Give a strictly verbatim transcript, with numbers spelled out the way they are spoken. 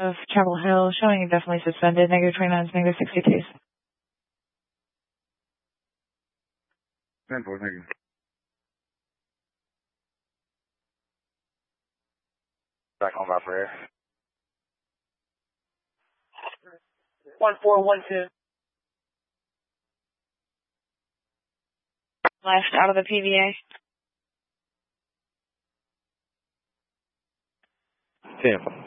of Chapel Hill, showing definitely suspended, negative twenty-nine, negative sixty-two. ten four, thank you. Back on by prayer. one four one two. Left out of the P V A. ten four.